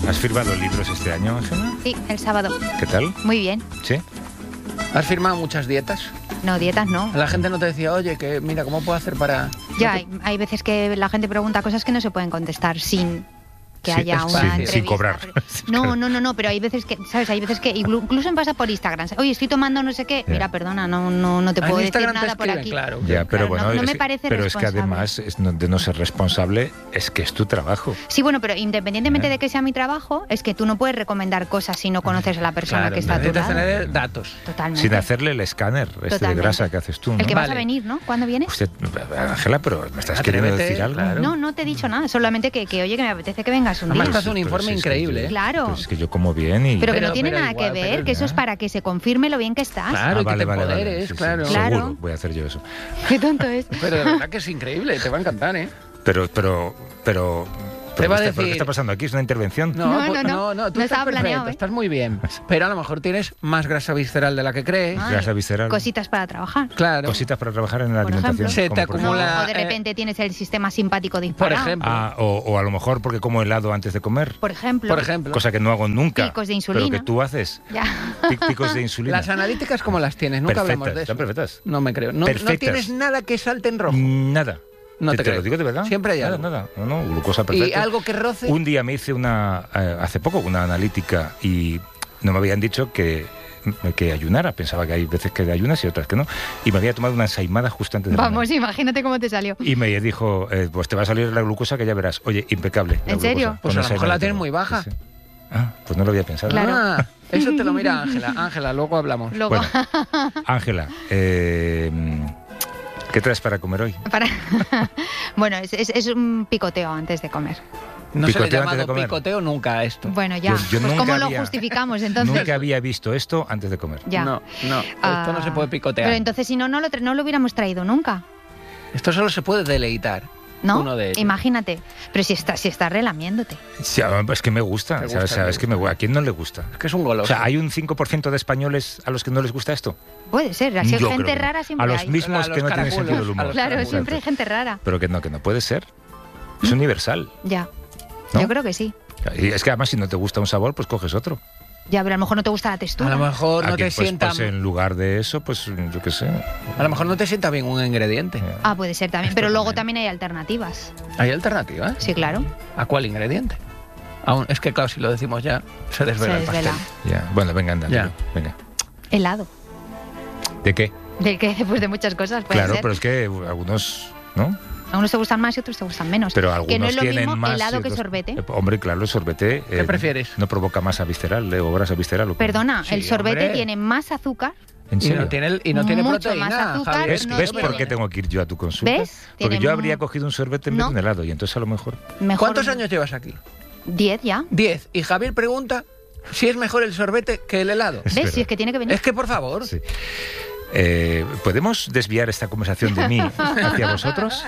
¿Has firmado libros este año, Ángela? Sí, el sábado. ¿Qué tal? Muy bien. ¿Sí? ¿Has firmado muchas dietas? No, dietas no. La gente no te decía, oye, que mira, ¿cómo puedo hacer para...? Ya, hay veces que la gente pregunta cosas que no se pueden contestar sin que Sí, haya sí, una entrevista. sin cobrar. No, pero hay veces que, ¿sabes? Hay veces que incluso me pasa por Instagram. Oye, estoy tomando no sé qué. Ya. Mira, perdona, no te En puedo decir Instagram te nada por escriben, aquí. claro. Ya, pero Claro, bueno, no me parece pero es que responsable. además de no ser responsable, es que es tu trabajo. Sí, bueno, pero independientemente de que sea mi trabajo, es que tú no puedes recomendar cosas si no conoces a la persona Claro, que está a tu necesitas lado. tener datos. Totalmente. Sin hacerle el escáner de Totalmente. grasa que haces tú, ¿no? El que vas a Vale. venir, ¿no? ¿Cuándo vienes? Usted, Ángela, pero ¿me estás queriendo Atrévete, decir algo? claro. No te he dicho nada, solamente que oye, que me apetece que vengas un Además, día. te hace un Pero informe si es que increíble, yo- ¿eh? Claro. Pero es que yo como bien y... Pero que Pero- no tiene pero nada igual, que ver, pero que eso es ya. para que se confirme lo bien que estás. Claro, y que te vale. empoderes, Sí, sí, claro. Claro. Seguro, voy a hacer yo eso. Qué tonto es. Pero de verdad que es increíble, te va a encantar, ¿eh? Pero Te va a ¿pero ¿qué decir- está pasando aquí? ¿Es una intervención? No, tú no estás estaba perfecto, planeado, ¿eh? estás muy bien. Pero a lo mejor tienes más grasa visceral de la que crees. Ay, Grasa visceral. Cositas para trabajar. Claro. Cositas para trabajar en la Por alimentación. ejemplo. Se te como por No, acumula- o de repente tienes el sistema simpático disparado. ejemplo. o a lo mejor porque como helado antes de comer. Por ejemplo. Por ejemplo. Cosa que no hago nunca. Picos de insulina. Pero que tú haces. Ya. Picos de insulina. Las analíticas, ¿cómo las tienes? Nunca Perfectas, hablamos de eso. están perfectas. No me creo. No Perfectas. tienes nada que salte en rojo. Nada. No te te creo. lo digo de verdad. Siempre hay nada, algo. Nada. No, glucosa Y perfecta. algo que roce. Un día me hice hace poco, una analítica y no me habían dicho que ayunara. Pensaba que hay veces que ayunas y otras que no. Y me había tomado una ensaimada justo antes de la Vamos, imagínate cómo te salió. y me dijo, pues te va a salir la glucosa que ya verás. Oye, impecable. la ¿En serio? glucosa. Pues Con a lo mejor ensaimada la y tienes todo. muy baja. Sí, sí. Ah, pues no lo había pensado. Claro. Ah, eso te lo mira Ángela. Ángela, luego hablamos. Luego, Bueno, Ángela, ¿qué traes para comer hoy? bueno, es un picoteo antes de comer. No se le ha Picoteo antes de llamado comer. picoteo nunca a esto. Bueno, ya. Yo Pues nunca ¿cómo lo había- justificamos entonces? Nunca había visto esto antes de comer. Ya. No, esto no se puede picotear. Pero entonces si no lo hubiéramos traído nunca, Esto solo se puede deleitar. ¿no? Uno de ellos. Imagínate. Pero si estás relamiéndote. Sí, es que me gusta. Te o sea, gusta, es que ¿a quién no le gusta? Es que es un goloso. O sea, ¿hay un 5% de españoles a los que no les gusta esto? Puede ser. Así Yo gente creo que no. rara siempre A los hay. mismos A los que no tienen caracoles, sentido del a humor. los Claro, caracoles. siempre hay gente rara. Pero que no puede ser. Es universal. Ya. ¿No? Yo creo que sí. Y es que además si no te gusta un sabor, pues coges otro. Ya, pero a lo mejor no te gusta la textura. A lo mejor no Aquí, te sienta. pues en lugar de eso, pues yo qué sé. A lo mejor no te sienta bien un ingrediente. Ah, puede ser también. Pero luego también hay alternativas. ¿Hay alternativas? Sí, claro. ¿A cuál ingrediente? Aún, es que claro, si lo decimos ya, se desvela Se el pastel. desvela. Ya. Bueno, venga, anda. Ya. dilo, Venga. Helado. ¿De qué? Del que después de muchas cosas puede Claro, ser. pero es que algunos, ¿no? A unos te gustan más y otros te gustan menos. Pero algunos que no es lo tienen mismo más helado y que otros- sorbete. Hombre, claro, el sorbete. ¿Qué prefieres? No provoca masa visceral o grasa visceral. ¿o qué? Perdona, Sí, el sorbete hombre. tiene más azúcar. ¿En Y serio? no tiene Mucho proteína. más azúcar, Javier. ¿Ves, no ves tiene- por qué tengo que ir yo a tu consulta? ¿Ves? Porque Tiene yo mu- habría cogido un sorbete en vez No. de un helado y entonces a lo mejor... Mejor... ¿Cuántos años llevas aquí? 10 ya. 10. Y Javier pregunta si es mejor el sorbete que el helado. Es ¿Ves? verdad. Si es que tiene que venir. Es que, por favor. Sí. ¿Podemos desviar esta conversación de mí hacia vosotros?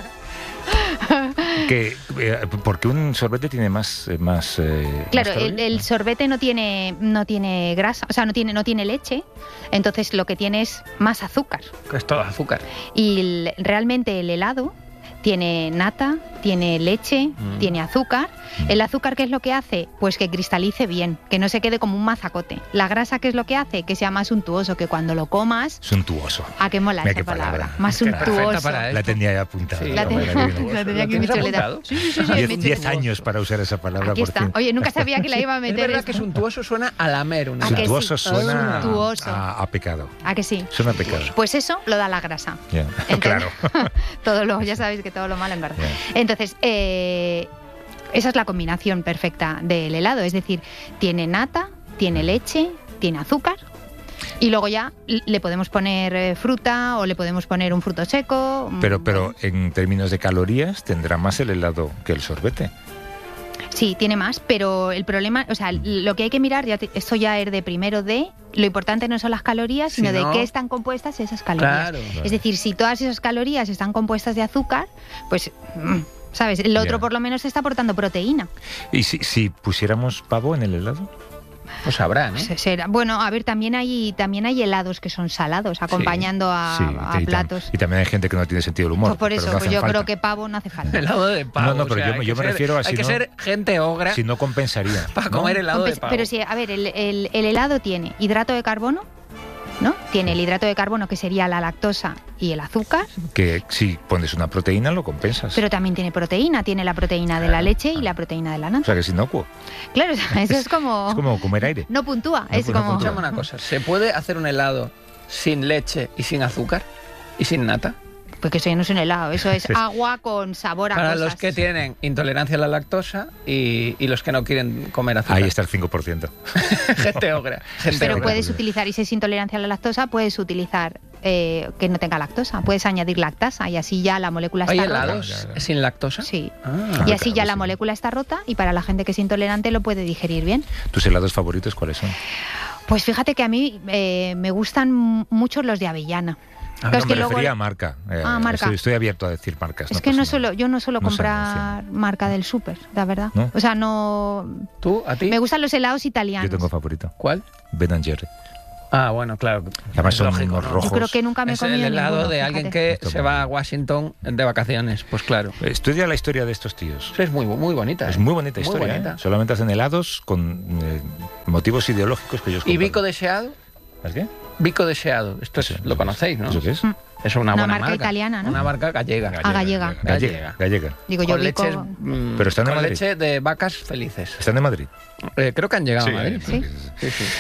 Porque un sorbete tiene más Claro, más calorías, el ¿no? sorbete no tiene grasa, o sea, no tiene leche, entonces lo que tiene es más azúcar. Que es todo azúcar. Y realmente el helado tiene nata, tiene leche, tiene azúcar. El azúcar, ¿qué es lo que hace? Pues que cristalice bien, que no se quede como un mazacote. La grasa, ¿qué es lo que hace? Que sea más untuoso, que cuando lo comas... Suntuoso. ¿A qué mola Mira esa qué palabra? palabra. Más Es que es perfecta untuoso. para él. La tenía ya apuntada. Sí, La hombre, tenía- qué bien. la tenía aquí ¿Lo en mi tienes chuleta. apuntado? Sí, sí, sí, en mi 10 chuleta. años para usar esa palabra. Aquí está. porque Oye, nunca sabía que la iba a Es meter. verdad que esto. suntuoso suena a lamer una ¿A que sí? Suntuoso suena Suntuoso. a pecado. ¿A que sí? Suena a pecado. Pues eso lo da la grasa. Ya. Entonces- Claro. ya sabéis que todo lo malo engorda. Ya. Entonces, esa es la combinación perfecta del helado. Es decir, tiene nata, tiene leche, tiene azúcar. Y luego ya le podemos poner fruta o le podemos poner un fruto seco. Pero en términos de calorías tendrá más el helado que el sorbete. Sí, tiene más, pero el problema, o sea, lo que hay que mirar, esto ya es de primero de, lo importante no son las calorías, sino de no- qué están compuestas esas calorías. Claro. Es decir, si todas esas calorías están compuestas de azúcar, pues, ¿sabes? El otro Ya. por lo menos está aportando proteína. ¿Y si pusiéramos pavo en el helado? Pues habrá, ¿no? Será. Bueno, a ver, también hay helados que son salados, acompañando a platos. Y también hay gente que no tiene sentido del humor. Pues por eso, pero no pues yo falta. creo que pavo no hace falta. Helado de pavo. No, pero yo me refiero a si hay que no- ser gente ogra Si no compensaría. para ¿no? comer helado de pavo. Pero sí, a ver, el helado tiene hidrato de carbono, ¿no? Tiene el hidrato de carbono, que sería la lactosa y el azúcar, Que si pones una proteína lo compensas. pero también tiene proteína, tiene la proteína de la leche y la proteína de la O nata. sea que es inocuo. Claro, eso es como... Es como comer aire. No puntúa, No, es pues no como... puntúa. Escuchame una cosa, ¿se puede hacer un helado sin leche y sin azúcar? ¿Y sin nata? Porque eso ya no es un helado, eso es agua con sabor a Para cosas. los que tienen intolerancia a la lactosa y los que no quieren comer azúcar. Ahí está el 5%. Gente ogra. Gente Pero ogra. puedes utilizar, y si es intolerancia a la lactosa, puedes utilizar que no tenga lactosa. Puedes añadir lactasa y así ya la molécula ¿Hay está rota. helados Ya. sin lactosa? Sí. Ah. Y así ya claro, la sí. molécula está rota y para la gente que es intolerante lo puede digerir bien. ¿Tus helados favoritos cuáles son? Pues fíjate que a mí me gustan mucho los de avellana. Pero es No, que me luego refería a marca. marca. Estoy abierto a decir marcas. es que pasa nada. yo no suelo No sé, comprar marca del súper, la verdad. ¿No? O sea, no... ¿Tú? ¿A ti? Me gustan los helados Yo italianos. tengo favorito. ¿Cuál? Ben & Jerry. Ah, bueno, claro. Además Es son lógico, unos ¿no? rojos. Yo creo que nunca me he Es comido el helado ninguno, de alguien fíjate. que Esto se es va muy a Washington de vacaciones. Pues claro. Estudia la historia de estos tíos. Es muy, muy bonita. Es ¿eh? muy bonita Muy historia. bonita. Solamente hacen helados con motivos ideológicos que ellos ¿Y comparten. bico deseado? ¿Es qué? Bico deseado. Esto Sí, lo conocéis, ¿no? ¿Eso qué es? Es una Una buena marca italiana, ¿no? Una marca gallega. gallega. Gallega. Digo, yo Con bico... leches, Pero están en con Madrid. leche de vacas felices. ¿Están de Madrid? Creo que han llegado a Madrid. Sí. Sí, sí.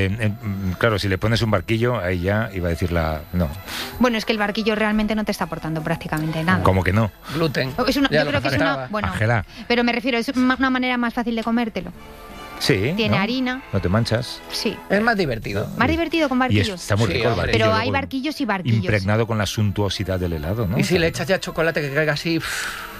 Claro, si le pones un barquillo, ahí ya iba a decir no. Bueno, es que el barquillo realmente no te está aportando prácticamente nada. ¿Cómo que no? Gluten. Es una- Ya yo lo creo que es una... faltaba. Bueno, Ángela. pero me refiero, es una manera más fácil de comértelo. Sí. Tiene ¿no? harina. No te manchas. Sí. Es más divertido. Más divertido con Y barquillos. está muy Sí, rico el hombre. barquillo. Pero hay luego barquillos y barquillos. Impregnado con la suntuosidad del helado, ¿no? Y si le echas ya chocolate que caiga así...